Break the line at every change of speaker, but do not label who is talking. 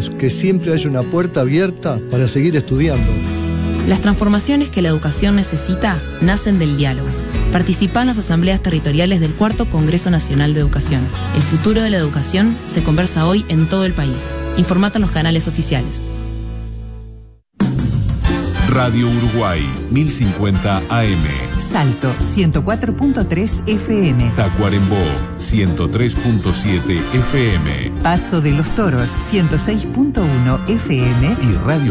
queremos que siempre haya una puerta abierta para seguir estudiando.
Las transformaciones que la educación necesita nacen del diálogo. Participa en las asambleas territoriales del Cuarto Congreso Nacional de Educación. El futuro de la educación se conversa hoy en todo el país. Informate en los canales oficiales.
Radio Uruguay, 1050 AM.
Salto, 104.3 FM.
Tacuarembó, 103.7 FM.
Paso de los Toros, 106.1 FM.
Y Radio